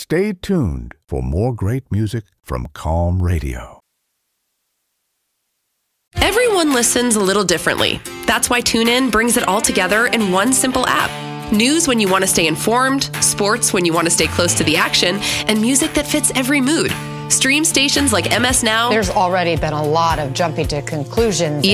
Stay tuned for more great music from Calm Radio. Everyone listens a little differently. That's why TuneIn brings it all together in one simple app. News when you want to stay informed, sports when you want to stay close to the action, and music that fits every mood. Stream stations like MS Now. There's already been a lot of jumping to conclusions.